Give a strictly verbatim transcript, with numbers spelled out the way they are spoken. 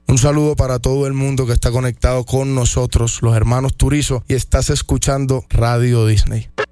Un saludo para todo el mundo que está conectado con nosotros, los hermanos Turizo, y estás escuchando Radio Disney.